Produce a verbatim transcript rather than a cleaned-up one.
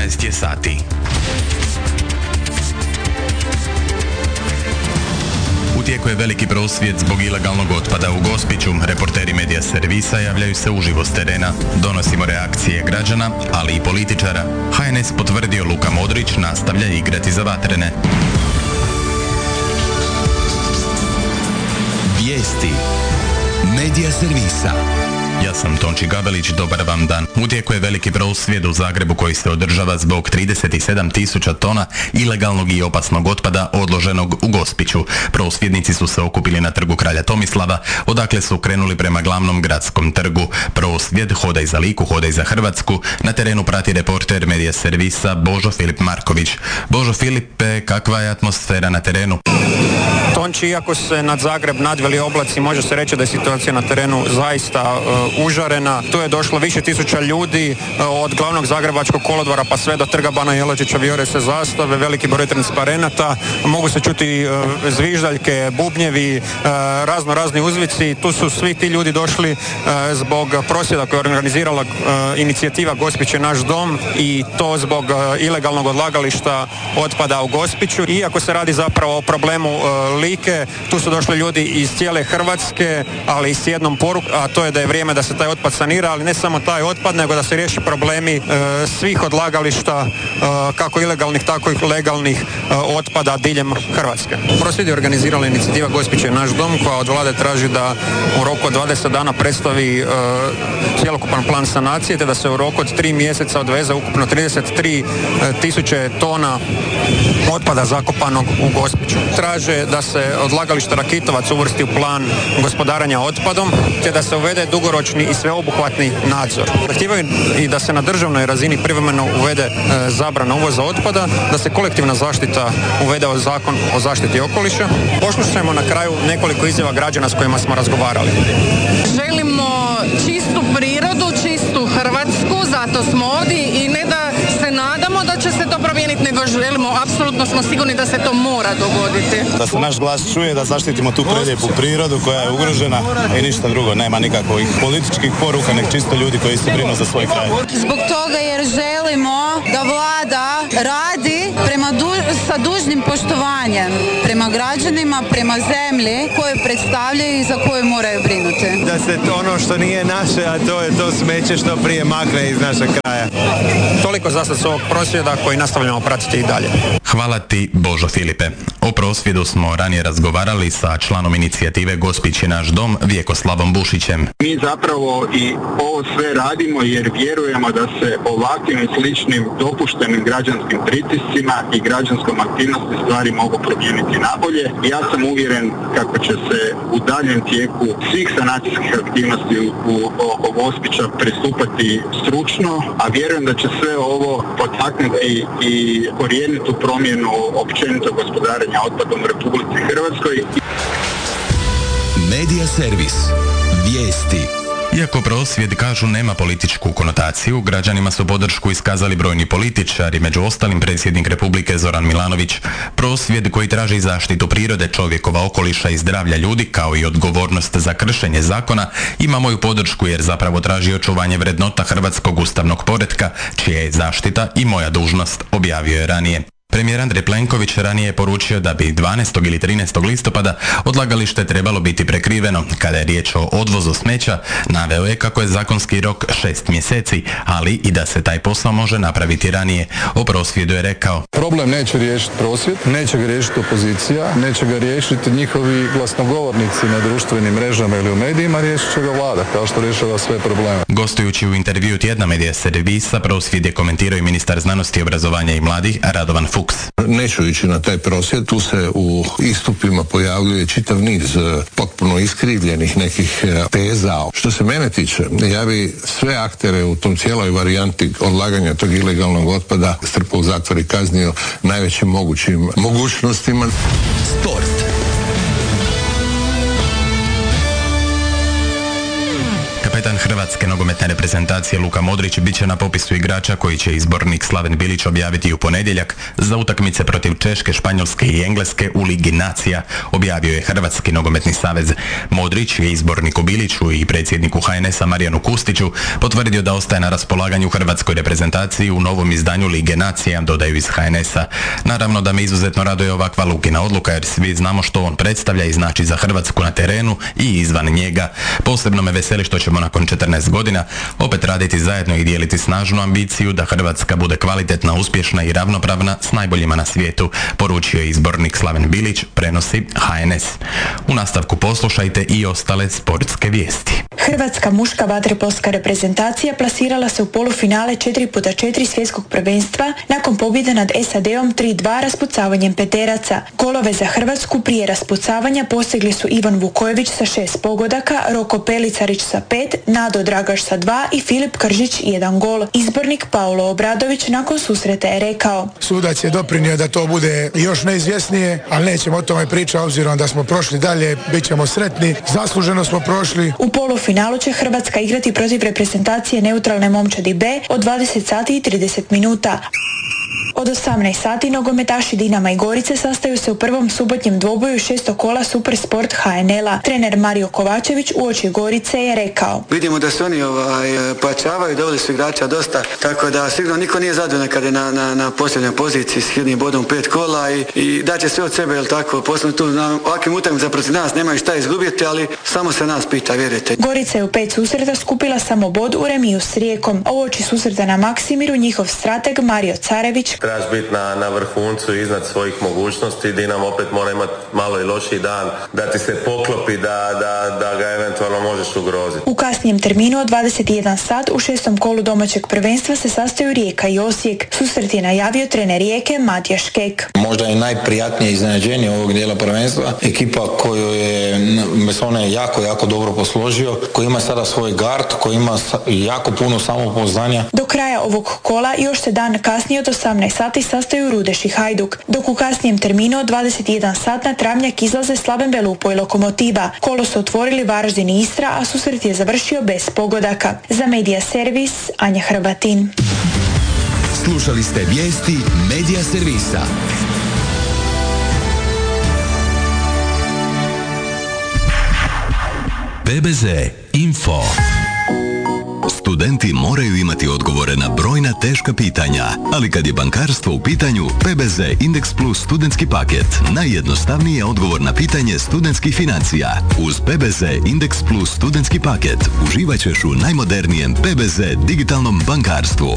četrnaest je sati. U tijeku je veliki prosvjed zbog ilegalnog otpada u Gospiću. Reporteri Medija servisa javljaju se uživo s terena. Donosimo reakcije građana, ali i političara. ha en es potvrdio Luka Modrić nastavlja igrati za Vatrene. Vijesti Medija servisa. Ja sam Tonči Gabelić, dobar vam dan. U tijeku je veliki prosvjed u Zagrebu koji se održava zbog trideset sedam tisuća tona ilegalnog i opasnog otpada odloženog u Gospiću. Prosvjednici su se okupili na trgu Kralja Tomislava, odakle su krenuli prema glavnom gradskom trgu. Prosvjed Hodaj za Liku, hodaj za Hrvatsku. Na terenu prati reporter Medija servisa Božo Filip Marković. Božo Filipe, kakva je atmosfera na terenu? Tonči, iako se nad Zagreb nadveli oblaci, može se reći da je situacija na terenu zaista uh, užarena. Tu je došlo više tisuća ljudi uh, od glavnog zagrebačkog kolodvora pa sve do trga Bana Jelačića, vijore se zastave, veliki broj transparenata, mogu se čuti uh, zviždaljke, bubnjevi, uh, razno razni uzvici. Tu su svi ti ljudi došli uh, zbog prosvjeda koje je organizirala uh, inicijativa Gospić je naš dom i to zbog uh, ilegalnog odlagališta otpada u Gospiću. Iako se radi zapravo o problemu uh, Like, tu su došli ljudi iz cijele Hrvatske, ali i s jednom porukom, a to je da je vrijeme da se taj otpad sanira, ali ne samo taj otpad, nego da se riješi problemi e, svih odlagališta, e, kako ilegalnih, tako i legalnih e, otpada diljem Hrvatske. Prosvjed je organizirala inicijativa Gospić je naš dom, koja od vlade traži da u roku od dvadeset dana predstavi e, cjelokupan plan sanacije, te da se u roku od tri mjeseca odveze ukupno trideset tri tisuće tona otpada zakopanog u Gospiću. Traže da se odlagalište Rakitovac uvrsti u plan gospodarenja otpadom, te da se uvede dugoročni i sveobuhvatni nadzor. Zahtijevaju i da se na državnoj razini privremeno uvede e, zabrana uvoza otpada, da se kolektivna zaštita uvede u zakon o zaštiti okoliša. Poslušajmo na kraju nekoliko izjava građana s kojima smo razgovarali. Želimo čistu prirodu, čistu Hrvatsku, zato smo ovdje i ne da se nadamo da će se to promijeniti, nego želimo, apsolutno smo sigurni da se to mora dogoditi. Da se naš glas čuje, da zaštitimo tu prelijepu prirodu koja je ugrožena i ništa drugo, nema nikakvih političkih poruka, nek čisto ljudi koji se brinu za svoj kraj. Zbog toga jer želimo da vlada radi prema du, sa dužnim poštovanjem prema građanima, prema zemlji koju predstavljaju i za koju moraju brinuti. Da se to ono što nije naše, a to je to smeće što prije makne iz našeg kraja. Toliko za sad s ovog prosvjeda koji nastavljamo pratiti i dalje. Hvala ti, Božo Filipe. O prosvjedu smo ranije razgovarali sa članom inicijative Gospić je naš dom, Vjekoslavom Bušićem. Mi zapravo i ovo sve radimo jer vjerujemo da se ovakvim i sličnim dopuštenim građanskim pritiscima i građanskom aktivnosti stvari mogu promijeniti nabolje. Ja sam uvjeren kako će se u daljem tijeku svih sanacijskih aktivnosti u oko Gospića pristupati stručno, a vjerujem da će sve ovo potaknuti i korijenitu promjenu općenito gospodarenja otpadom u Republici Hrvatskoj. Medija servis. Vijesti. Iako prosvjed, kažu, nema političku konotaciju, građanima su podršku iskazali brojni političari, među ostalim predsjednik Republike Zoran Milanović. Prosvjed koji traži zaštitu prirode, čovjekova okoliša i zdravlja ljudi, kao i odgovornost za kršenje zakona, ima moju podršku jer zapravo traži očuvanje vrednota hrvatskog ustavnog poretka, čija je zaštita i moja dužnost, objavio je ranije. Premijer Andrej Plenković ranije je poručio da bi dvanaestog ili trinaestog listopada odlagalište trebalo biti prekriveno. Kada je riječ o odvozu smeća, naveo je kako je zakonski rok šest mjeseci, ali i da se taj posao može napraviti ranije. O prosvjedu je rekao: problem neće riješiti prosvjed, neće ga riješiti opozicija, neće ga riješiti njihovi glasnogovornici na društvenim mrežama ili u medijima, riješit će ga vlada, kao što rješava sve probleme. Gostujući u intervju tjedna Medija servisa, prosvjed je komentirao i ministar znanosti, obrazovanja i mladih Radovan Fuchs. Neću ići na taj prosvjed, tu se u istupima pojavljuje čitav niz potpuno iskrivljenih nekih teza. Što se mene tiče, ja bi sve aktere u tom cijeloj varijanti odlaganja tog ilegalnog otpada strpao u zatvor i kaznio najvećim mogućim mogućnostima. Sport. Kapetan hrvatske nogometne reprezentacije Luka Modrić bit će na popisu igrača koji će izbornik Slaven Bilić objaviti u ponedjeljak za utakmice protiv Češke, Španjolske i Engleske u Ligi nacija, objavio je Hrvatski nogometni savez. Modrić je izborniku Biliću i predsjedniku H N S-a Marijanu Kustiću potvrdio da ostaje na raspolaganju hrvatskoj reprezentaciji u novom izdanju Lige nacija, dodaju iz H N S-a. Naravno da me izuzetno raduje ovakva Lukina odluka jer svi znamo što on predstavlja i znači za Hrvatsku na terenu i izvan njega. Posebno me veseli što ćemo nakon četrnaest godina opet raditi zajedno i dijeliti snažnu ambiciju da Hrvatska bude kvalitetna, uspješna i ravnopravna s najboljima na svijetu, poručio je izbornik Slaven Bilić, prenosi H N S. U nastavku poslušajte i ostale sportske vijesti. Hrvatska muška vaterpolska reprezentacija plasirala se u polufinale četiri puta četiri svjetskog prvenstva nakon pobjede nad S A D-om tri dva raspucavanjem peteraca. Golove za Hrvatsku prije raspucavanja postigli su Ivan Vukojević sa šest pogodaka, Roko Pelicarić sa pet, Nado Dragaš sa dva i Filip Kržić jedan gol. Izbornik Paulo Obradović nakon susreta je rekao: Sudac je doprinio da to bude još neizvjesnije, ali nećemo o tome pričati obzirom da smo prošli dalje, bit ćemo sretni, zasluženo smo prošli. U polufinalu će Hrvatska igrati protiv reprezentacije neutralne momčadi B od dvadeset sati i trideset minuta. Od osamnaest sati nogometaši Dinama i Gorice sastaju se u prvom subotnjem dvoboju šestog kola Supersport H N L-a. Trener Mario Kovačević uoči Gorice je rekao: Vidimo da se oni ovaj, pojačavaju, doveli su igrača dosta, tako da sigurno niko nije zadovoljan kad je na, na, na posljednjoj poziciji s jednim bodom pet kola i, i daće sve od sebe, jel tako, posebno tu na ovakvim utakmicama protiv nas nemaju šta izgubiti, ali samo se nas pita, vjerujte. Gorica je u pet susreta skupila samo bod u remiju s Rijekom, a uoči susreta na Maksimiru njihov strateg Mario Carević: Trebaš biti na, na vrhuncu iznad svojih mogućnosti, Dinamo opet mora imati malo i lošiji dan, da ti se poklopi, da, da, da ga eventualno možeš ugroziti. U kasnijem terminu od dvadeset jedan sat u šestom kolu domaćeg prvenstva se sastaju Rijeka i Osijek. Susret je najavio trener Rijeke Matija Škek. Možda je najprijatnije iznenađenje ovog dijela prvenstva. Ekipa koju je Mesone jako, jako dobro posložio, koji ima sada svoj gard, koji ima jako puno samopouzdanja. Do kraja ovog kola još se dan kasnije od osamnaest sati sastaju Rudeš i Hajduk, dok u kasnijem terminu od dvadeset jedan sat na travnjak izlaze Slaven Belupo i Lokomotiva. Kolo su otvorili Varaždin i Istra, a susret je završio bez pogodaka. Za Medija Servis, Anja Hrvatin. Slušali ste vijesti Medija Servisa. P B Z Info. Studenti moraju imati odgovore na brojna teška pitanja, ali kad je bankarstvo u pitanju, P B Z Indeks Plus studentski paket najjednostavniji je odgovor na pitanje studentskih financija. Uz P B Z Indeks Plus studentski paket uživat ćeš u najmodernijem P B Z digitalnom bankarstvu.